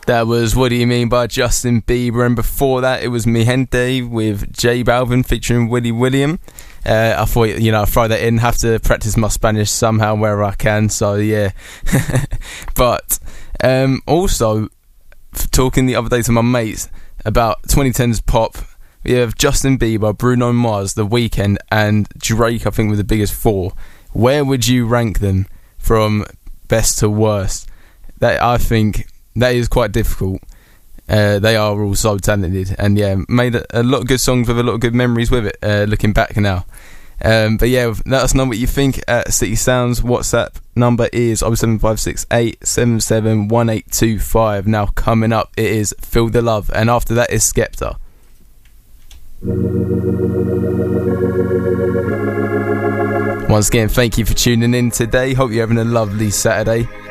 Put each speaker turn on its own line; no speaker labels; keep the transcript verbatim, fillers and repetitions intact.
That was What Do You Mean by Justin Bieber, and before that it was Mi Gente with J Balvin featuring Willie William. Uh, I thought, you know, I'll throw that in, have to practice my Spanish somehow where I can, so yeah. But um, also, talking the other day to my mates about twenty tens pop, we have Justin Bieber, Bruno Mars, The Weeknd, and Drake, I think, were the biggest four. Where would you rank them from best to worst? That, I think that is quite difficult. Uh, they are all so talented, and yeah, made a, a lot of good songs with a lot of good memories with it, uh, looking back now. Um, but yeah, let us know what you think at City Sounds. WhatsApp number is oh seven five six eight seven seven one eight two five. Now coming up, it is Feel the Love, and after that is Skepta. Once again, thank you for tuning in today. Hope you're having a lovely Saturday.